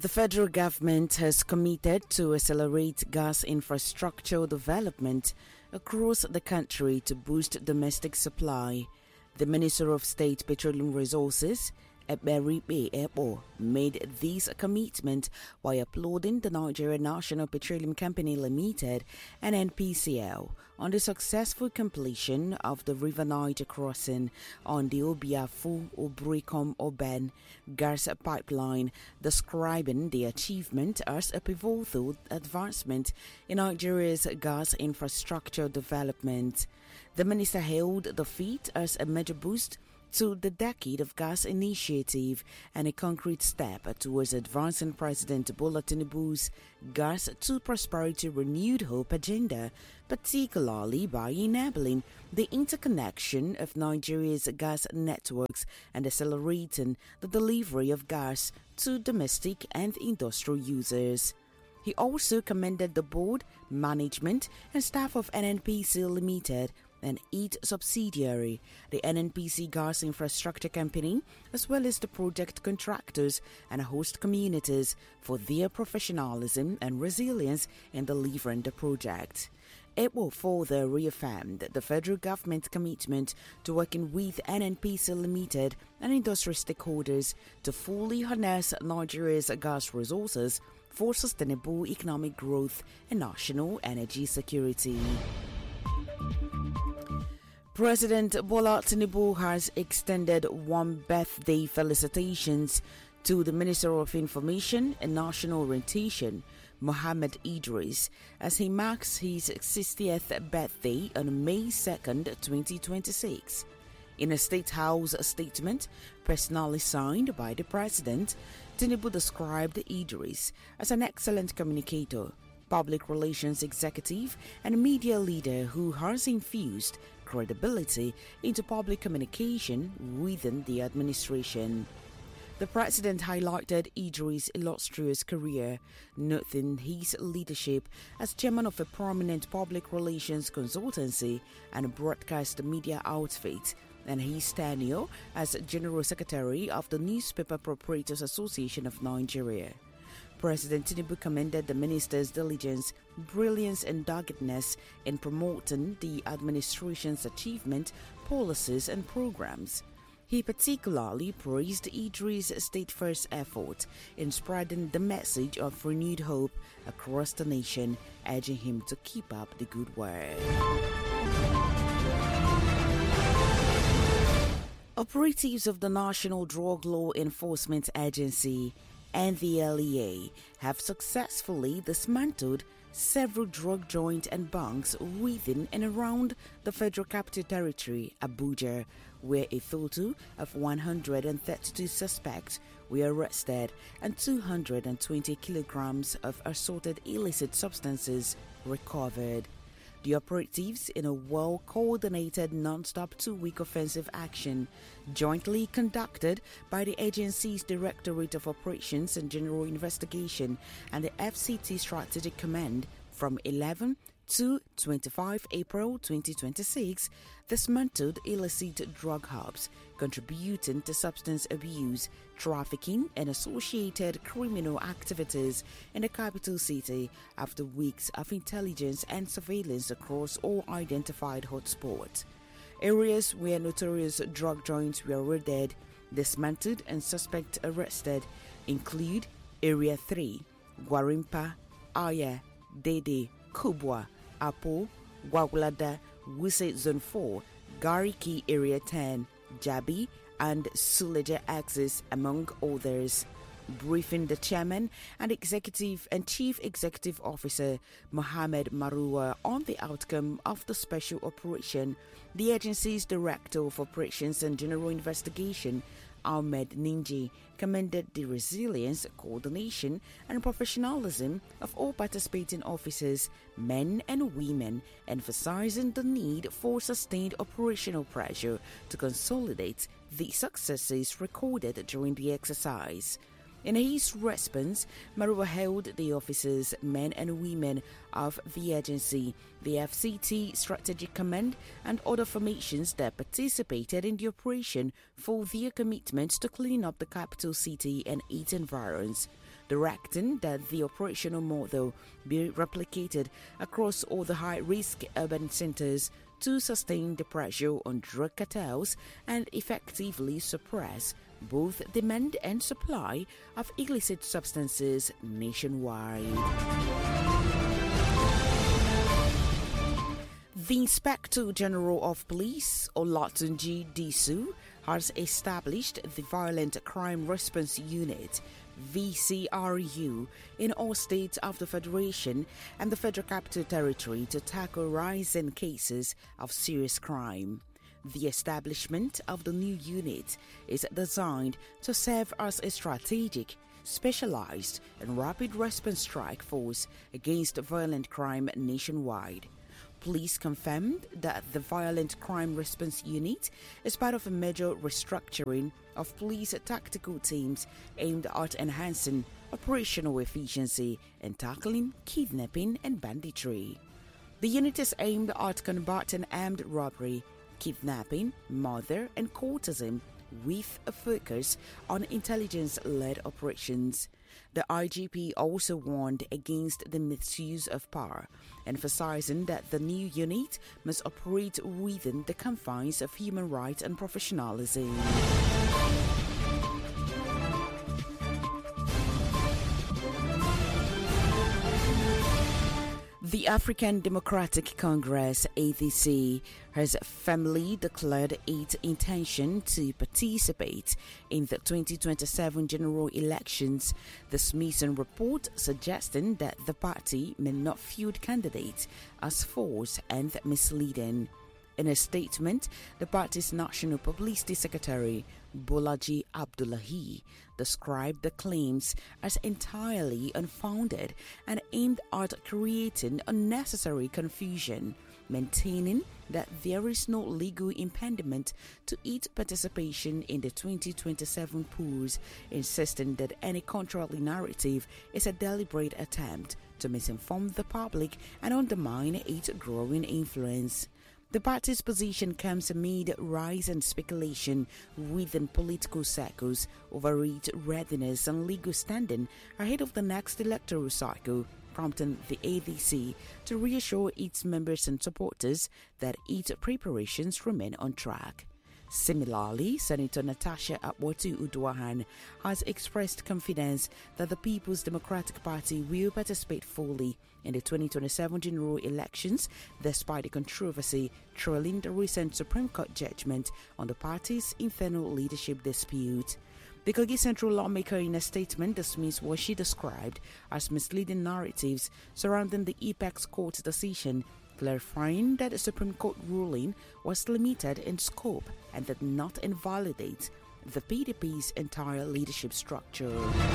The federal government has committed to accelerate gas infrastructure development across the country to boost domestic supply. The Minister of State Petroleum Resources, Eberibe Ebo, made this commitment while applauding the Nigerian National Petroleum Company Limited and NPCL on the successful completion of the River Niger crossing on the Obiafu-Obricom-Oben gas pipeline, describing the achievement as a pivotal advancement in Nigeria's gas infrastructure development. The minister hailed the feat as a major boost to the Decade of Gas initiative and a concrete step towards advancing President Bola Tinubu's Gas to Prosperity Renewed Hope agenda, particularly by enabling the interconnection of Nigeria's gas networks and accelerating the delivery of gas to domestic and industrial users. He also commended the board, management, and staff of NNPC Limited and its subsidiary, the NNPC Gas Infrastructure Company, as well as the project contractors and host communities for their professionalism and resilience in delivering the project. It will further reaffirm the federal government's commitment to working with NNPC Limited and industry stakeholders to fully harness Nigeria's gas resources for sustainable economic growth and national energy security. President Bola Tinubu has extended warm birthday felicitations to the Minister of Information and National Orientation, Mohammed Idris, as he marks his 60th birthday on May 2nd, 2026. In a State House statement personally signed by the President, Tinubu described Idris as an excellent communicator, public relations executive, and media leader who has infused credibility into public communication within the administration. The President highlighted Idris' illustrious career, noting his leadership as chairman of a prominent public relations consultancy and broadcast media outfit, and his tenure as General Secretary of the Newspaper Proprietors Association of Nigeria. President Tinubu commended the minister's diligence, brilliance, and doggedness in promoting the administration's achievement, policies, and programs. He particularly praised Idris' state-first effort in spreading the message of renewed hope across the nation, urging him to keep up the good work. Operatives of the National Drug Law Enforcement Agency, NDLEA, have successfully dismantled several drug joints and banks within and around the Federal Capital Territory, Abuja, where a total of 132 suspects were arrested and 220 kilograms of assorted illicit substances recovered. The operatives, in a well-coordinated non-stop 2-week offensive action jointly conducted by the agency's Directorate of Operations and General Investigation and the FCT Strategic Command from 11 to 25 April 2026, dismantled illicit drug hubs contributing to substance abuse, trafficking, and associated criminal activities in the capital city after weeks of intelligence and surveillance across all identified hotspots. Areas where notorious drug joints were raided, dismantled, and suspects arrested include Area 3, Gwarimpa, Aya, Dede, Kubwa, Apo, Gwagwalada, Wuse Zone 4, Gariki Area 10, Jabi, and Suleja Axis, among others. Briefing the chairman and executive and chief executive officer Mohammed Marua on the outcome of the special operation, the agency's director of operations and general investigation, Ahmed Ninji, commended the resilience, coordination, and professionalism of all participating officers, men and women, emphasizing the need for sustained operational pressure to consolidate the successes recorded during the exercise. In his response, Marua hailed the officers, men and women of the agency, the FCT Strategic Command, and other formations that participated in the operation for their commitment to clean up the capital city and its environs. directing that the operational model be replicated across all the high-risk urban centers to sustain the pressure on drug cartels and effectively suppress both demand and supply of illicit substances nationwide. The Inspector General of Police, Olatunji Disu, has established the Violent Crime Response Unit, VCRU, in all states of the Federation and the Federal Capital Territory to tackle rising cases of serious crime. The establishment of the new unit is designed to serve as a strategic, specialized, and rapid response strike force against violent crime nationwide. Police confirmed that the Violent Crime Response Unit is part of a major restructuring of police tactical teams aimed at enhancing operational efficiency and tackling kidnapping and banditry. The unit is aimed at combating armed robbery, kidnapping, murder, and courtesan with a focus on intelligence-led operations. The IGP also warned against the misuse of power, emphasizing that the new unit must operate within the confines of human rights and professionalism. The African Democratic Congress, ADC, has firmly declared its intention to participate in the 2027 general elections, the Smithson report suggesting that the party may not field candidates as false and misleading. In a statement, the party's National Publicity Secretary, Bolaji Abdullahi, described the claims as entirely unfounded and aimed at creating unnecessary confusion, maintaining that there is no legal impediment to its participation in the 2027 polls, insisting that any contrary narrative is a deliberate attempt to misinform the public and undermine its growing influence. The party's position comes amid rising speculation within political circles over its readiness and legal standing ahead of the next electoral cycle, prompting the ADC to reassure its members and supporters that its preparations remain on track. Similarly, Senator Natasha Akpoti-Uduaghan has expressed confidence that the People's Democratic Party will participate fully in the 2027 general elections, despite the controversy trailing the recent Supreme Court judgment on the party's internal leadership dispute. The Kogi Central lawmaker, in a statement, dismissed what she described as misleading narratives surrounding the Apex Court's decision, clarifying that the Supreme Court ruling was limited in scope and did not invalidate the PDP's entire leadership structure.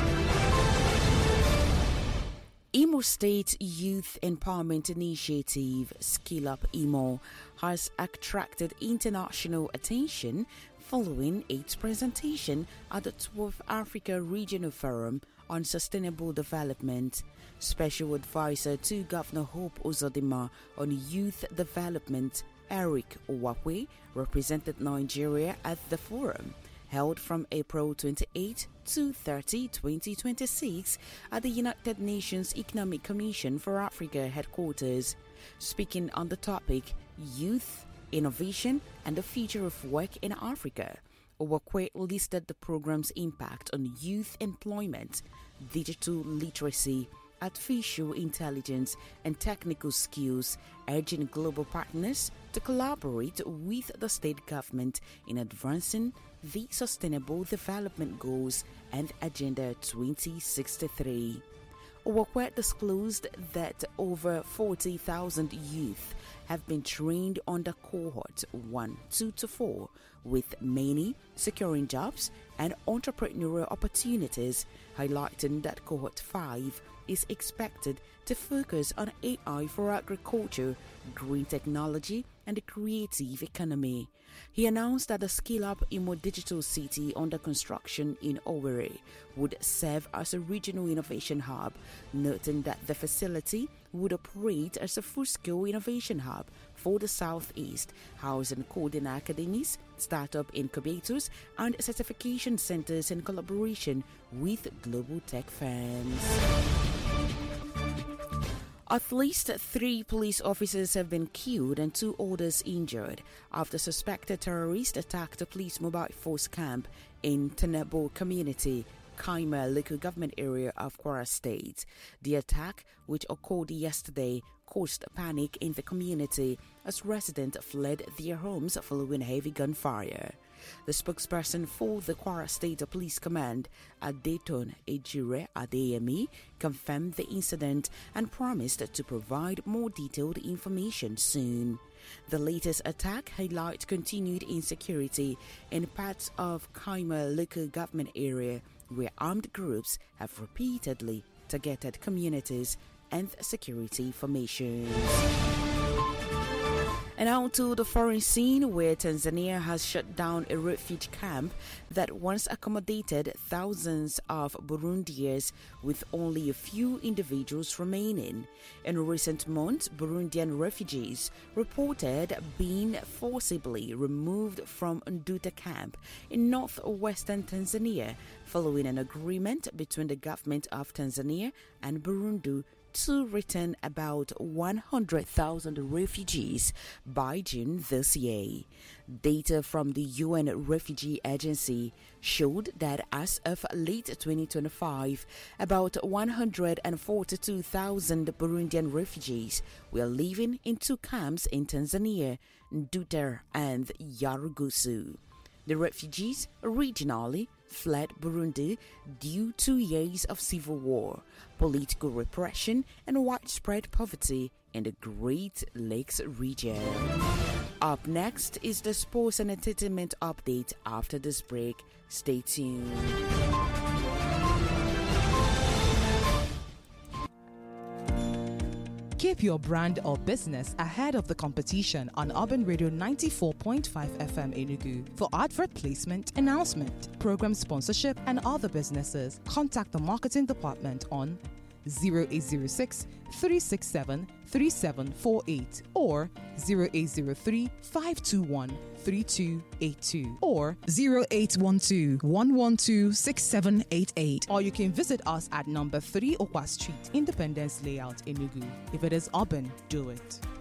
Imo State Youth Empowerment Initiative, Skill Up Imo, has attracted international attention following its presentation at the 12th Africa Regional Forum on Sustainable Development. Special Advisor to Governor Hope Uzodinma on Youth Development, Eric Owakwe, represented Nigeria at the forum, held from April 28 to 30, 2026 at the United Nations Economic Commission for Africa headquarters. Speaking on the topic, Youth, Innovation and the Future of Work in Africa, Owakwe listed the program's impact on youth employment, digital literacy, artificial intelligence and technical skills, urging global partners to collaborate with the state government in advancing the Sustainable Development Goals and Agenda 2063. Owakwe disclosed that over 40,000 youth have been trained under cohort 1, 2 to 4, with many securing jobs and entrepreneurial opportunities, highlighting that cohort 5 is expected to focus on AI for agriculture, green technology, and the creative economy. He announced that the scale-up Imo Digital City under construction in Owerri would serve as a regional innovation hub, noting that the facility would operate as a full-scale innovation hub for the Southeast, housing coding academies, startup incubators, and certification centers in collaboration with global tech firms. At least 3 police officers have been killed and 2 others injured after suspected terrorists attacked a police mobile force camp in Tenebo community, Kaima local government area of Kwara State. The attack, which occurred yesterday, caused panic in the community as residents fled their homes following heavy gunfire. The spokesperson for the Kwara State Police Command, Adeton Ejire Adeyemi, confirmed the incident and promised to provide more detailed information soon. The latest attack highlights continued insecurity in parts of Kaima local government area where armed groups have repeatedly targeted communities and security formations. And now to the foreign scene, where Tanzania has shut down a refugee camp that once accommodated thousands of Burundians, with only a few individuals remaining. In recent months, Burundian refugees reported being forcibly removed from Nduta camp in northwestern Tanzania, following an agreement between the government of Tanzania and Burundi to return about 100,000 refugees by June this year. Data from the UN Refugee Agency showed that as of late 2025, about 142,000 Burundian refugees were living in 2 camps in Tanzania, Nduta and Nyarugusu. The refugees originally fled Burundi due to years of civil war, political repression, and widespread poverty in the Great Lakes region. Up next is the sports and entertainment update after this break. Stay tuned. Keep your brand or business ahead of the competition on Urban Radio 94.5 FM Enugu. For advert placement, announcement, program sponsorship, and other businesses, contact the marketing department on 0806 367 3748 or 0803 521 3282 or 0812 112 6788. Or you can visit us at number 3 Okwa Street, Independence Layout, Enugu. If it is urban, do it.